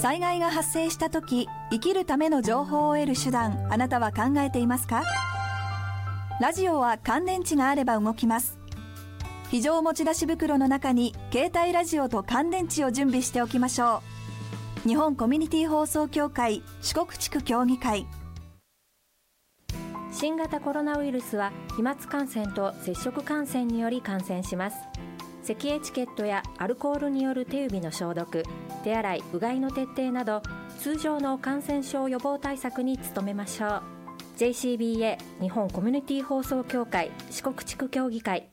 災害が発生したとき、生きるための情報を得る手段、あなたは考えていますか？ラジオは乾電池があれば動きます。非常持ち出し袋の中に携帯ラジオと乾電池を準備しておきましょう。日本コミュニティ放送協会四国地区協議会。 新型コロナウイルスは飛沫感染と接触感染により感染します。咳エチケットやアルコールによる手指の消毒、手洗い、うがいの徹底など通常の感染症予防対策に努めましょう。 JCBA 日本コミュニティ放送協会四国地区協議会